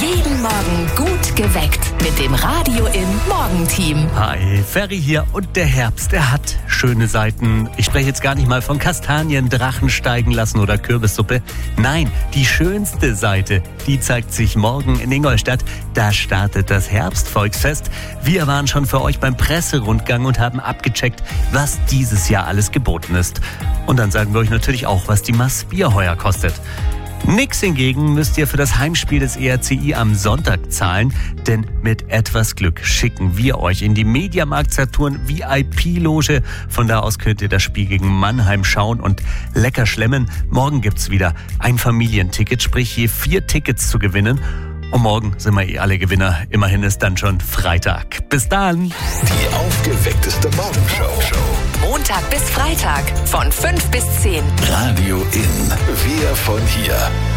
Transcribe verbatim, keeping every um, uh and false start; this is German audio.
Jeden Morgen gut geweckt mit dem Radio im Morgenteam. Hi, Ferry hier und der Herbst, der hat schöne Seiten. Ich spreche jetzt gar nicht mal von Kastanien, Drachen steigen lassen oder Kürbissuppe. Nein, die schönste Seite, die zeigt sich morgen in Ingolstadt. Da startet das Herbstvolksfest. Wir waren schon für euch beim Presserundgang und haben abgecheckt, was dieses Jahr alles geboten ist. Und dann sagen wir euch natürlich auch, was die Maß Bier heuer kostet. Nix hingegen müsst ihr für das Heimspiel des E R C I am Sonntag zahlen, denn mit etwas Glück schicken wir euch in die Mediamarkt Saturn V I P-Loge. Von da aus könnt ihr das Spiel gegen Mannheim schauen und lecker schlemmen. Morgen gibt's wieder ein Familienticket, sprich je vier Tickets zu gewinnen. Und morgen sind wir eh alle Gewinner. Immerhin ist dann schon Freitag. Bis dann. Die aufgeweckteste Morgenshow. Montag bis Freitag von fünf bis zehn. Radio in. Wir von hier.